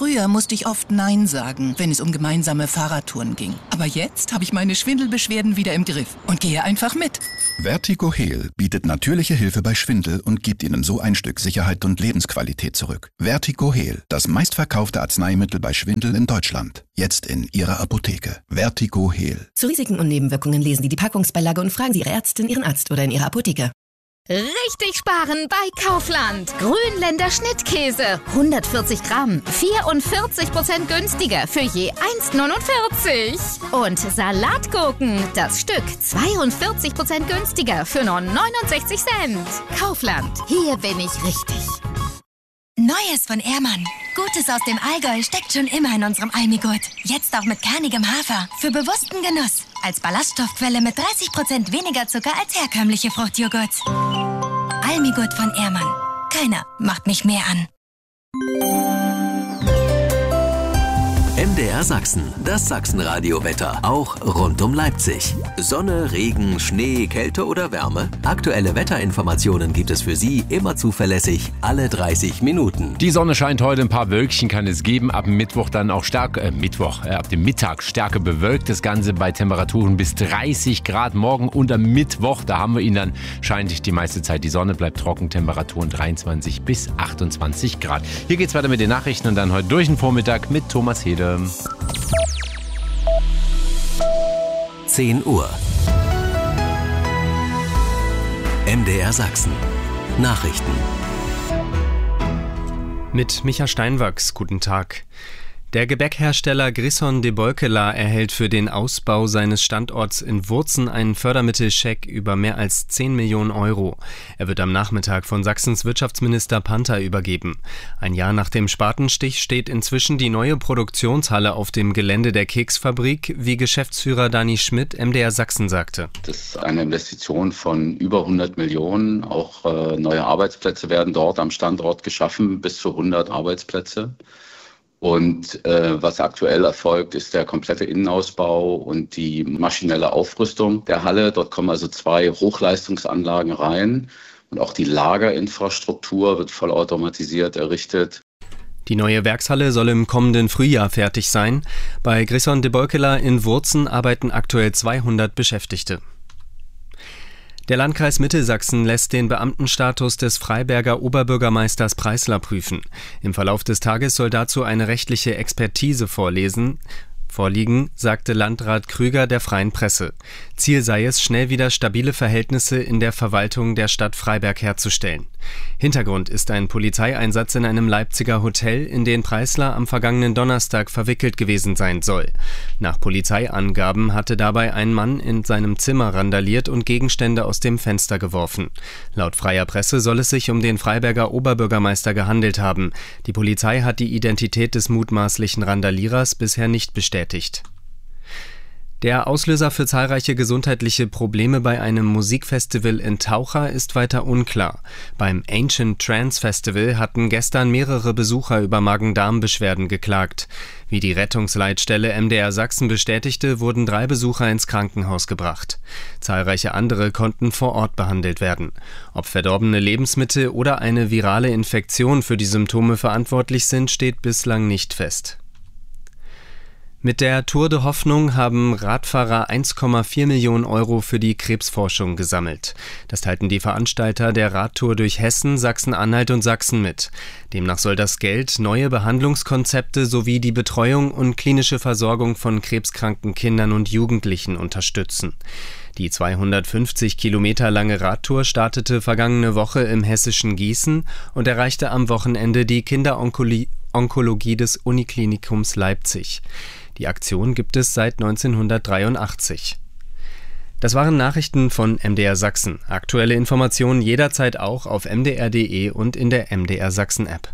Früher musste ich oft Nein sagen, wenn es um gemeinsame Fahrradtouren ging. Aber jetzt habe ich meine Schwindelbeschwerden wieder im Griff und gehe einfach mit. Vertigo Heal bietet natürliche Hilfe bei Schwindel und gibt Ihnen so ein Stück Sicherheit und Lebensqualität zurück. Vertigo Heal, das meistverkaufte Arzneimittel bei Schwindel in Deutschland. Jetzt in Ihrer Apotheke. Vertigo Heal. Zu Risiken und Nebenwirkungen lesen Sie die Packungsbeilage und fragen Sie Ihre Ärztin, Ihren Arzt oder in Ihrer Apotheke. Richtig sparen bei Kaufland. Grünländer Schnittkäse. 140 Gramm. 44% günstiger für je 1,49. Und Salatgurken. Das Stück 42% günstiger für nur 69 Cent. Kaufland. Hier bin ich richtig. Neues von Ehrmann. Gutes aus dem Allgäu steckt schon immer in unserem Almigurt. Jetzt auch mit kernigem Hafer. Für bewussten Genuss. Als Ballaststoffquelle mit 30% weniger Zucker als herkömmliche Fruchtjoghurts. Almigurt von Ehrmann. Keiner macht mich mehr an. MDR Sachsen, das Sachsenradio-Wetter, auch rund um Leipzig. Sonne, Regen, Schnee, Kälte oder Wärme? Aktuelle Wetterinformationen gibt es für Sie immer zuverlässig, alle 30 Minuten. Die Sonne scheint heute, ein paar Wölkchen kann es geben. Ab Mittwoch dann auch ab dem Mittag stärker bewölkt. Das Ganze bei Temperaturen bis 30 Grad. Morgen und am Mittwoch, da haben wir ihn dann, scheint die meiste Zeit die Sonne, bleibt trocken, Temperaturen 23 bis 28 Grad. Hier geht's weiter mit den Nachrichten und dann heute durch den Vormittag mit Thomas Hede. 10 Uhr. MDR Sachsen. Nachrichten. Mit Micha Steinwachs, guten Tag. Der Gebäckhersteller Grisson de Beukela erhält für den Ausbau seines Standorts in Wurzen einen Fördermittelscheck über mehr als 10 Millionen Euro. Er wird am Nachmittag von Sachsens Wirtschaftsminister Panther übergeben. Ein Jahr nach dem Spatenstich steht inzwischen die neue Produktionshalle auf dem Gelände der Keksfabrik, wie Geschäftsführer Dani Schmidt MDR Sachsen sagte. Das ist eine Investition von über 100 Millionen. Auch neue Arbeitsplätze werden dort am Standort geschaffen, bis zu 100 Arbeitsplätze. Und was aktuell erfolgt, ist der komplette Innenausbau und die maschinelle Aufrüstung der Halle. Dort kommen also 2 Hochleistungsanlagen rein und auch die Lagerinfrastruktur wird vollautomatisiert errichtet. Die neue Werkshalle soll im kommenden Frühjahr fertig sein. Bei Grisson de Beukela in Wurzen arbeiten aktuell 200 Beschäftigte. Der Landkreis Mittelsachsen lässt den Beamtenstatus des Freiberger Oberbürgermeisters Preisler prüfen. Im Verlauf des Tages soll dazu eine rechtliche Expertise vorliegen, sagte Landrat Krüger der Freien Presse. Ziel sei es, schnell wieder stabile Verhältnisse in der Verwaltung der Stadt Freiberg herzustellen. Hintergrund ist ein Polizeieinsatz in einem Leipziger Hotel, in den Preisler am vergangenen Donnerstag verwickelt gewesen sein soll. Nach Polizeiangaben hatte dabei ein Mann in seinem Zimmer randaliert und Gegenstände aus dem Fenster geworfen. Laut Freier Presse soll es sich um den Freiberger Oberbürgermeister gehandelt haben. Die Polizei hat die Identität des mutmaßlichen Randalierers bisher nicht bestätigt. Der Auslöser für zahlreiche gesundheitliche Probleme bei einem Musikfestival in Taucha ist weiter unklar. Beim Ancient Trance Festival hatten gestern mehrere Besucher über Magen-Darm-Beschwerden geklagt. Wie die Rettungsleitstelle MDR Sachsen bestätigte, wurden 3 Besucher ins Krankenhaus gebracht. Zahlreiche andere konnten vor Ort behandelt werden. Ob verdorbene Lebensmittel oder eine virale Infektion für die Symptome verantwortlich sind, steht bislang nicht fest. Mit der Tour de Hoffnung haben Radfahrer 1,4 Millionen Euro für die Krebsforschung gesammelt. Das teilten die Veranstalter der Radtour durch Hessen, Sachsen-Anhalt und Sachsen mit. Demnach soll das Geld neue Behandlungskonzepte sowie die Betreuung und klinische Versorgung von krebskranken Kindern und Jugendlichen unterstützen. Die 250 Kilometer lange Radtour startete vergangene Woche im hessischen Gießen und erreichte am Wochenende die Kinderonkologie des Uniklinikums Leipzig. Die Aktion gibt es seit 1983. Das waren Nachrichten von MDR Sachsen. Aktuelle Informationen jederzeit auch auf mdr.de und in der MDR Sachsen App.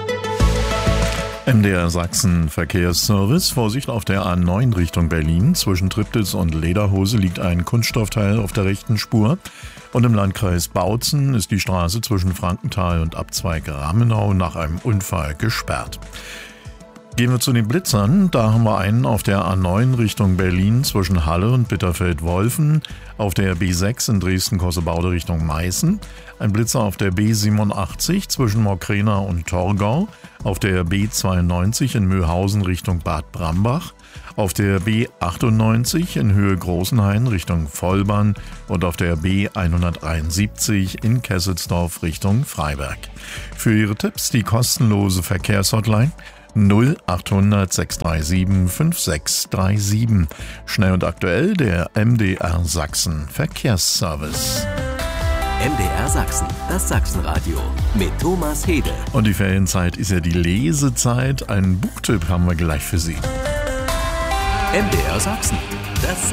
MDR Sachsen Verkehrsservice. Vorsicht auf der A9 Richtung Berlin. Zwischen Triptis und Lederhose liegt ein Kunststoffteil auf der rechten Spur. Und im Landkreis Bautzen ist die Straße zwischen Frankenthal und Abzweig Ramenau nach einem Unfall gesperrt. Gehen wir zu den Blitzern. Da haben wir einen auf der A9 Richtung Berlin zwischen Halle und Bitterfeld-Wolfen, auf der B6 in Dresden-Kossebaude Richtung Meißen, ein Blitzer auf der B87 zwischen Mokrena und Torgau, auf der B92 in Mühlhausen Richtung Bad Brambach, auf der B98 in Höhe Großenhain Richtung Vollbahn und auf der B173 in Kesselsdorf Richtung Freiberg. Für Ihre Tipps die kostenlose Verkehrshotline 0800 637 5637. Schnell und aktuell der MDR Sachsen Verkehrsservice. MDR Sachsen, das Sachsenradio mit Thomas Hede. Und die Ferienzeit ist ja die Lesezeit. Einen Buchtipp haben wir gleich für Sie. MDR Sachsen, das